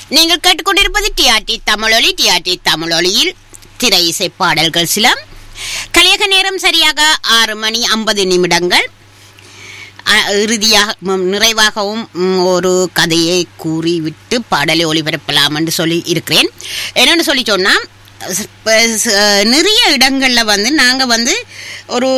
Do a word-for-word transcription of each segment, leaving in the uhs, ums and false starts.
நீங்கள் கேட்டுக்கொண்டிருப்பது டிஆர்டி தமிழொலி. டிஆர்டி தமிழொலியில் திரை இசை பாடல்கள் சில. கலியக நேரம் சரியாக ஆறு மணி ஐம்பது நிமிடங்கள். இறுதியாக நிறைவாகவும் ஒரு கதையை கூறிவிட்டு பாடலை ஒளிபரப்பலாம் என்று சொல்லி இருக்கிறேன். என்னென்னு சொல்லி சொன்னால், நிறைய இடங்களில் வந்து நாங்கள் வந்து ஒரு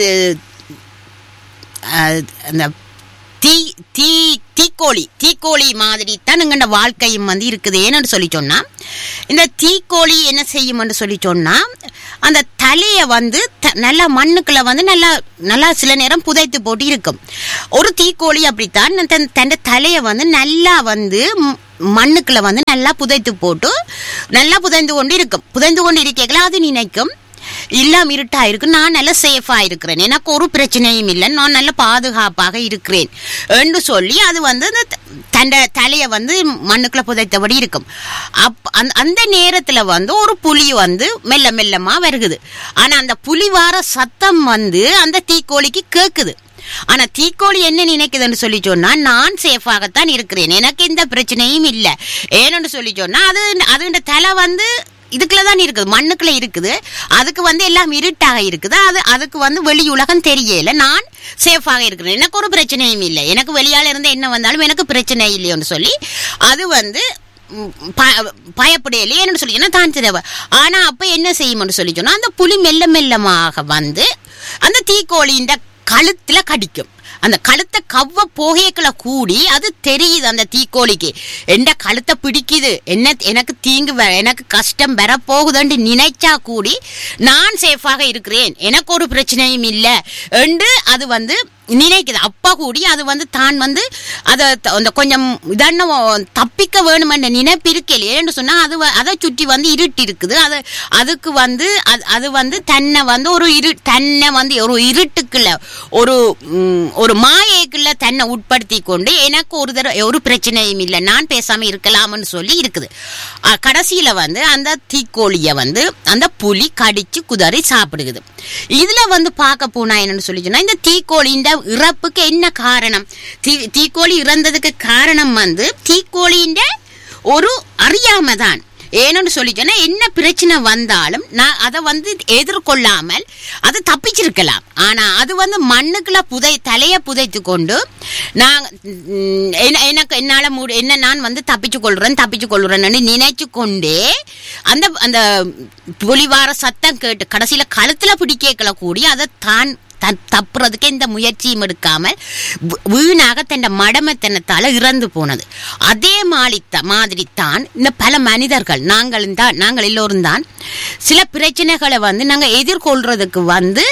அந்த தீ தீ தீக்கோழி தீக்கோழி மாதிரி தான் எங்கள்ட வாழ்க்கையும் வந்து இருக்குது. ஏன்னு சொல்லி சொன்னால், இந்த தீக்கோழி என்ன செய்யும்னு சொல்லி சொன்னால், அந்த தலையை வந்து நல்லா மண்ணுக்குள்ள வந்து நல்லா நல்லா சில நேரம் புதைத்து போட்டு இருக்கும். ஒரு தீக்கோழி அப்படித்தான் தன் தன் தலையை வந்து நல்லா வந்து மண்ணுக்குள்ள வந்து நல்லா புதைத்து போட்டு நல்லா புதைந்து கொண்டு இருக்கும். புதைந்து கொண்டு இருக்கலாம். அது நினைக்கும், எல்லாம் இருட்டா இருக்கு, நான் நல்ல சேஃபா இருக்கிறேன், எனக்கு ஒரு பிரச்சனையும் இல்லை, நான் நல்ல பாதுகாப்பாக இருக்கிறேன் என்று சொல்லி அது வந்து தன் தலையை வந்து மண்ணுக்குள்ள புதைத்தபடி இருக்கும். அப் அந்த நேரத்துல வந்து ஒரு புலி வந்து மெல்ல மெல்லமா வருகுது. ஆனா அந்த புலி வார சத்தம் வந்து அந்த தீக்கோழிக்கு கேக்குது. ஆனா தீக்கோழி என்ன நினைக்குதுன்னு சொல்லி சொன்னா, நான் சேஃபாகத்தான் இருக்கிறேன், எனக்கு எந்த பிரச்சனையும் இல்லை ஏன்னு சொல்லி சொன்னா, அது அது தலை வந்து இதுக்குள்ளதான் இருக்குது, மண்ணுக்குள்ள இருக்குது. அதுக்கு வந்து எல்லாம் இருட்டாக இருக்குது. அது அதுக்கு வந்து வெளி உலகம் தெரியல, நான் சேஃபாக இருக்கிறேன், எனக்கு ஒரு பிரச்சனையும் இல்லை, எனக்கு வெளியால இருந்து என்ன வந்தாலும் எனக்கு பிரச்சனை இல்லையோன்னு சொல்லி அது வந்து பயப்படையிலேன்னு சொல்லி சொன்னா தான் தெரியும். ஆனா அப்ப என்ன செய்யும்னு சொல்லி சொன்னா, அந்த புலி மெல்ல மெல்லமாக வந்து அந்த தீக்கோழியின் கழுத்துல கடிக்கும். அந்த கழுத்தை கவ்வ போகைக்குள்ள கூடி அது தெரியுது அந்த தீக்கோழிக்கு, எந்த கழுத்தை பிடிக்குது, என்ன எனக்கு தீங்கு எனக்கு கஷ்டம் வர போகுதுன்னு நினைச்சா கூடி நான் சேஃபாக இருக்கிறேன், எனக்கு ஒரு பிரச்சனையும் இல்லை என்று அது வந்து நினைக்குது. அப்பா கூடி அது வந்து தான் வந்து அதை அந்த கொஞ்சம் இதான தப்பிக்க வேணுமென்ற நினைப்பு இருக்கலையேன்னு சொன்னா, அது அதை சுற்றி வந்து இருட்டு இருக்குது. அது அதுக்கு வந்து அது வந்து தன்னை வந்து ஒரு இரு தன்னை வந்து ஒரு இருட்டுக்குள்ள ஒரு ஒரு மாயைக்குள்ள தன்னை உட்படுத்தி கொண்டு எனக்கு ஒரு தடவை ஒரு பிரச்சனையும் இல்லை, நான் பேசாம இருக்கலாம்னு சொல்லி இருக்குது. கடைசியில வந்து அந்த தீக்கோழிய வந்து அந்த புலி கடிச்சு குதறி சாப்பிடுது. இதுல வந்து பார்க்க போனா என்னன்னு சொல்லி சொன்னா, இந்த தீக்கோழியின் இறப்புக்கு என்ன காரணம்? தீ தீக்கோழி இறந்ததுக்கு காரணம் வந்து தீக்கோழியின் ஒரு அறியாம தான். ஏன்னு சொல்லி சொன்னா, என்ன பிரச்சனை வந்தாலும் நான் அதை வந்து எதிர்கொள்ளாமல் அது தப்பிச்சிருக்கலாம். ஆனா அது வந்து மண்ணுக்குள்ள புதை தலைய புதைத்து கொண்டு நான் எனக்கு என்னால என்ன நான் வந்து தப்பிச்சு கொள்றேன் தப்பிச்சு கொள்றேன்னு நினைச்சு கொண்டே அந்த அந்த புலிவார சத்தம் கேட்டு கடைசியில கழுத்துல பிடிக்கல கூடி அதை தான் தப்புறதுக்கு எந்த முயற்சியும் எடுக்காமல் வீணாக தன் மடமத்தனத்தால இறந்து போனது. அதே மாலித்த மாதிரி தான் இந்த பல மனிதர்கள் நாங்கள் தான் நாங்கள் எல்லோரும் தான் சில பிரச்சனைகளை வந்து நாங்கள் எதிர்கொள்றதுக்கு வந்து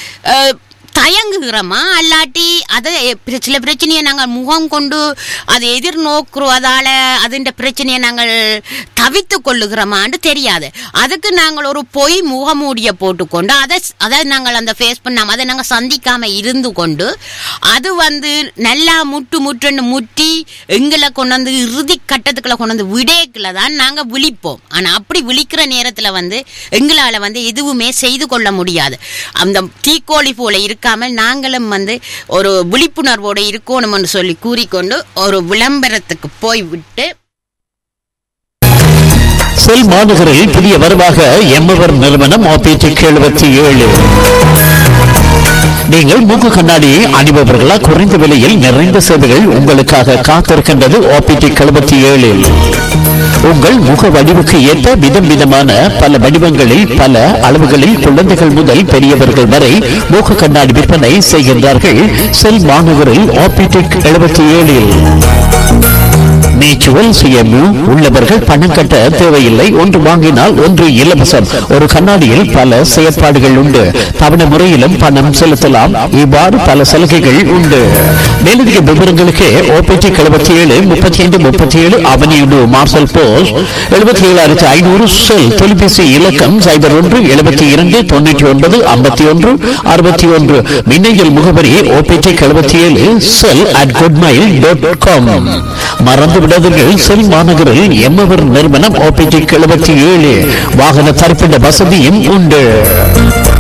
தயங்குகிறோமா, அல்லாட்டி அதை சில பிரச்சனையை நாங்கள் முகம் கொண்டு அதை எதிர்நோக்குறதால அதுன்ற பிரச்சனையை நாங்கள் தவித்து கொள்ளுகிறோமான்னு தெரியாது. அதுக்கு நாங்கள் ஒரு பொய் முகமூடிய போட்டுக்கொண்டு அதை அதை நாங்கள் அந்த ஃபேஸ் பண்ணாமல் அதை நாங்கள் சந்திக்காம இருந்து கொண்டு அது வந்து நல்லா முட்டு முட்டுன்னு முட்டி எங்களை கொண்டு வந்து இறுதி கட்டத்துக்குள்ள கொண்டு வந்து விடேக்குள்ள தான் நாங்கள் விழிப்போம். ஆனால் அப்படி விழிக்கிற நேரத்தில் வந்து எங்களால் வந்து எதுவுமே செய்து கொள்ள முடியாது. அந்த தீக்கோழி போல இருக்க நாங்களும் வந்து ஒரு விழிப்புணர்வோடு இருக்கணும்னு சொல்லி கூறிக்கொண்டு ஒரு விளம்பரத்துக்கு போய்விட்டு, செல் மாநகரில் புதிய வரவாக எம்எவர் நிறுவனம் ஆபிடிக் எழுபத்தி ஏழு. நீங்கள் மூக்கு கண்ணாடி அணிபவர்களா? குறைந்த விலையில் நிறைந்த சேவைகள் உங்களுக்காக காத்திருக்கின்றது. ஆபிடிக் எழுபத்தி ஏழில் உங்கள் முக வடிவுக்கு ஏற்ப விதம் விதமான பல வடிவங்களில் பல அளவுகளில் குழந்தைகள் முதல் பெரியவர்கள் வரை மூக்கு கண்ணாடி விற்பனை செய்கின்றார்கள். செல் மாநகரில் ஆபிடிக் எழுபத்தி ஏழில் நேச்சுரல் சுயமு உள்ளவர்கள் பணம் கட்ட தேவையில்லை. ஒன்று வாங்கினால் ஒன்று இலவசம். ஒரு கண்ணாடியில் பல செயற்பாடுகள் உண்டு. தவணை முறையிலும் பணம் செலுத்தலாம். இவ்வாறு பல சலுகைகள் உண்டு. மேலதிக விவரங்களுக்கு ஆபிடிக் எழுபத்தி ஏழு முப்பத்தி ஐந்து முப்பத்தி ஏழு அவனியுடு மார்சல் போஸ்ட் எழுபத்தி ஏழாயிரத்தி ஐநூறு. செல் தொலைபேசி இலக்கம் சைபர் ஒன்று எழுபத்தி இரண்டு தொண்ணூற்றி ஒன்பது ஐம்பத்தி ஒன்று அறுபத்தி ஒன்று. மின்னஞ்சல் முகவரி ஆபிடிக் எழுபத்தி ஏழு செல் அட் குட்மைல் டாட் காம். மறந்து விடாதீர்கள், செல் மாநகரில் எம்எவர் நிறுவனம் ஆபிடிக் எழுபத்தி ஏழு. வாகன தரிப்பிட வசதியும் உண்டு.